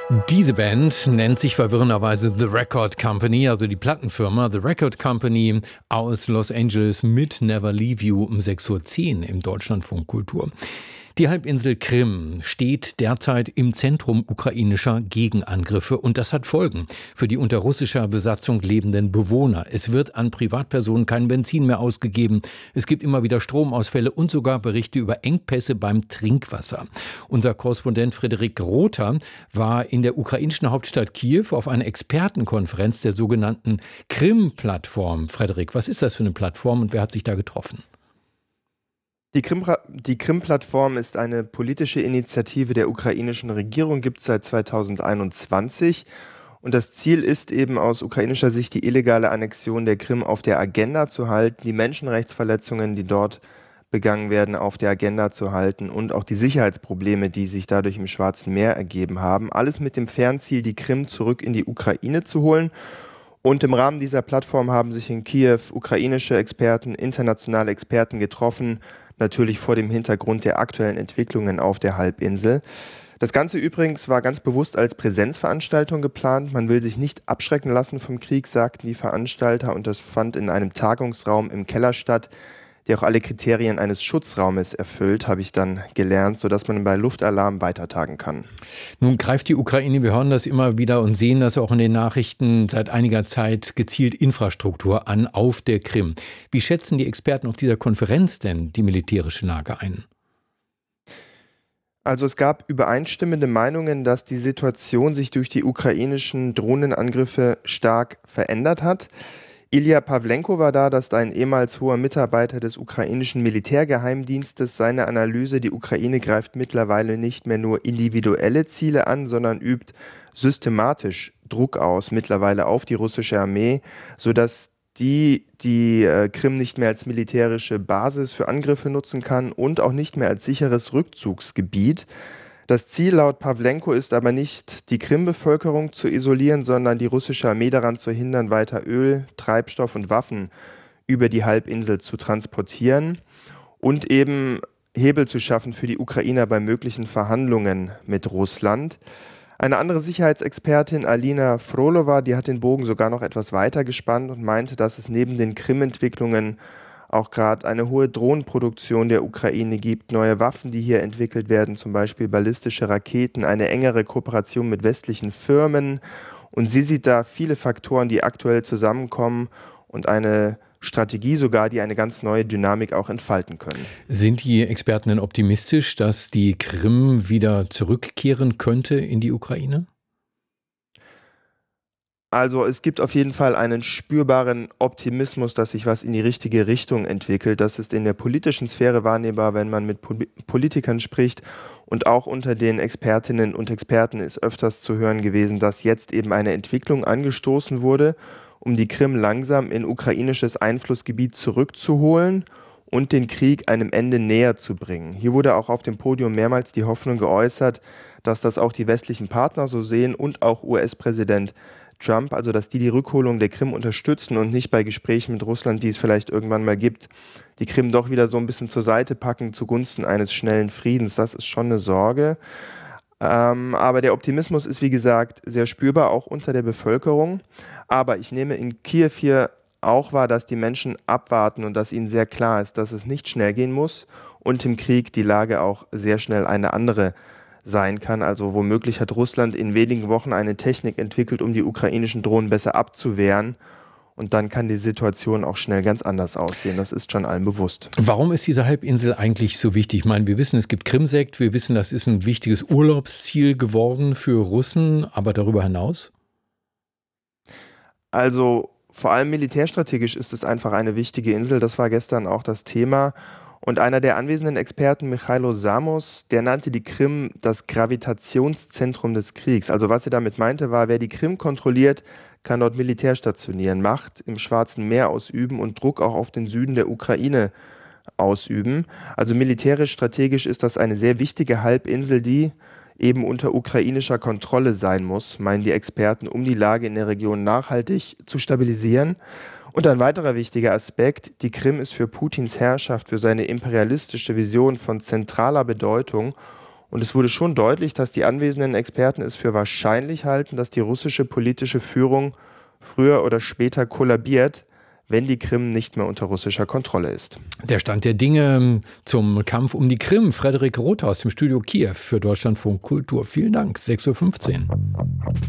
Diese Band nennt sich verwirrenderweise The Record Company, also die Plattenfirma The Record Company aus Los Angeles mit Never Leave You um 6:10 Uhr im Deutschlandfunk Kultur. Die Halbinsel Krim steht derzeit im Zentrum ukrainischer Gegenangriffe und das hat Folgen für die unter russischer Besatzung lebenden Bewohner. Es wird an Privatpersonen kein Benzin mehr ausgegeben. Es gibt immer wieder Stromausfälle und sogar Berichte über Engpässe beim Trinkwasser. Unser Korrespondent Frederik Rother war in der ukrainischen Hauptstadt Kiew auf einer Expertenkonferenz der sogenannten Krim-Plattform. Frederik, was ist das für eine Plattform und wer hat sich da getroffen? Die Krim-Plattform ist eine politische Initiative der ukrainischen Regierung, gibt es seit 2021. Und das Ziel ist eben aus ukrainischer Sicht, die illegale Annexion der Krim auf der Agenda zu halten, die Menschenrechtsverletzungen, die dort begangen werden, auf der Agenda zu halten und auch die Sicherheitsprobleme, die sich dadurch im Schwarzen Meer ergeben haben. Alles mit dem Fernziel, die Krim zurück in die Ukraine zu holen. Und im Rahmen dieser Plattform haben sich in Kiew ukrainische Experten, internationale Experten getroffen, natürlich vor dem Hintergrund der aktuellen Entwicklungen auf der Halbinsel. Das Ganze übrigens war ganz bewusst als Präsenzveranstaltung geplant. Man will sich nicht abschrecken lassen vom Krieg, sagten die Veranstalter. Und das fand in einem Tagungsraum im Keller statt, der auch alle Kriterien eines Schutzraumes erfüllt, habe ich dann gelernt, sodass man bei Luftalarm weitertagen kann. Nun greift die Ukraine, wir hören das immer wieder und sehen das auch in den Nachrichten seit einiger Zeit, gezielt Infrastruktur an auf der Krim. Wie schätzen die Experten auf dieser Konferenz denn die militärische Lage ein? Also es gab übereinstimmende Meinungen, dass die Situation sich durch die ukrainischen Drohnenangriffe stark verändert hat. Ilya Pawlenko war da, das ist ein ehemals hoher Mitarbeiter des ukrainischen Militärgeheimdienstes. Seine Analyse: Die Ukraine greift mittlerweile nicht mehr nur individuelle Ziele an, sondern übt systematisch Druck aus, mittlerweile auf die russische Armee, sodass die Krim nicht mehr als militärische Basis für Angriffe nutzen kann und auch nicht mehr als sicheres Rückzugsgebiet. Das Ziel laut Pawlenko ist aber nicht, die Krim-Bevölkerung zu isolieren, sondern die russische Armee daran zu hindern, weiter Öl, Treibstoff und Waffen über die Halbinsel zu transportieren und eben Hebel zu schaffen für die Ukrainer bei möglichen Verhandlungen mit Russland. Eine andere Sicherheitsexpertin, Alina Frolova, die hat den Bogen sogar noch etwas weiter gespannt und meinte, dass es neben den Krim-Entwicklungen auch gerade eine hohe Drohnenproduktion der Ukraine gibt, neue Waffen, die hier entwickelt werden, zum Beispiel ballistische Raketen, eine engere Kooperation mit westlichen Firmen. Und sie sieht da viele Faktoren, die aktuell zusammenkommen und eine Strategie sogar, die eine ganz neue Dynamik auch entfalten können. Sind die Experten denn optimistisch, dass die Krim wieder zurückkehren könnte in die Ukraine? Also es gibt auf jeden Fall einen spürbaren Optimismus, dass sich was in die richtige Richtung entwickelt. Das ist in der politischen Sphäre wahrnehmbar, wenn man mit Politikern spricht. Und auch unter den Expertinnen und Experten ist öfters zu hören gewesen, dass jetzt eben eine Entwicklung angestoßen wurde, um die Krim langsam in ukrainisches Einflussgebiet zurückzuholen und den Krieg einem Ende näher zu bringen. Hier wurde auch auf dem Podium mehrmals die Hoffnung geäußert, dass das auch die westlichen Partner so sehen und auch US-Präsident Trump, also dass die Rückholung der Krim unterstützen und nicht bei Gesprächen mit Russland, die es vielleicht irgendwann mal gibt, die Krim doch wieder so ein bisschen zur Seite packen zugunsten eines schnellen Friedens. Das ist schon eine Sorge. Aber der Optimismus ist, wie gesagt, sehr spürbar, auch unter der Bevölkerung. Aber ich nehme in Kiew hier auch wahr, dass die Menschen abwarten und dass ihnen sehr klar ist, dass es nicht schnell gehen muss und im Krieg die Lage auch sehr schnell eine andere sein kann. Also womöglich hat Russland in wenigen Wochen eine Technik entwickelt, um die ukrainischen Drohnen besser abzuwehren. Und dann kann die Situation auch schnell ganz anders aussehen. Das ist schon allen bewusst. Warum ist diese Halbinsel eigentlich so wichtig? Ich meine, wir wissen, es gibt Krimsekt, wir wissen, das ist ein wichtiges Urlaubsziel geworden für Russen, aber darüber hinaus? Also vor allem militärstrategisch ist es einfach eine wichtige Insel. Das war gestern auch das Thema. Und einer der anwesenden Experten, Michailo Samos, der nannte die Krim das Gravitationszentrum des Kriegs. Also was er damit meinte, war, wer die Krim kontrolliert, kann dort Militär stationieren, Macht im Schwarzen Meer ausüben und Druck auch auf den Süden der Ukraine ausüben. Also militärisch, strategisch ist das eine sehr wichtige Halbinsel, die eben unter ukrainischer Kontrolle sein muss, meinen die Experten, um die Lage in der Region nachhaltig zu stabilisieren. Und ein weiterer wichtiger Aspekt: Die Krim ist für Putins Herrschaft, für seine imperialistische Vision von zentraler Bedeutung. Und es wurde schon deutlich, dass die anwesenden Experten es für wahrscheinlich halten, dass die russische politische Führung früher oder später kollabiert, wenn die Krim nicht mehr unter russischer Kontrolle ist. Der Stand der Dinge zum Kampf um die Krim. Frederik Rother aus dem Studio Kiew für Deutschlandfunk Kultur. Vielen Dank, 6:15 Uhr.